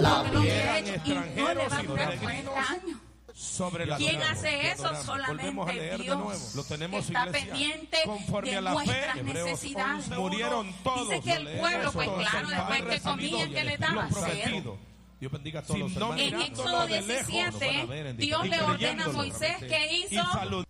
también extranjeros y peregrinos sobre la ¿Quién tierra. hace eso? Solamente Dios. Lo tenemos, está iglesia. pendiente Conforme de a la nuestras fe, necesidades. murieron todos. Dice que el pueblo, pues Entonces, claro, después que comían, que le daban cero. Dios bendiga a todos los hermanos. En Éxodo 17, Dios le ordena a Moisés que hizo